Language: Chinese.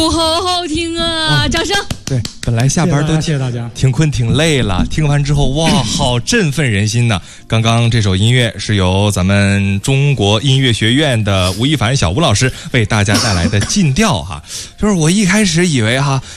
好好听啊！掌声。 对，本来下班都谢谢大家， 挺困挺累了，听完之后哇，好振奋人心呐！刚刚这首音乐是由咱们中国音乐学院的吴亦凡小吴老师为大家带来的进调哈。就是我一开始以为哈，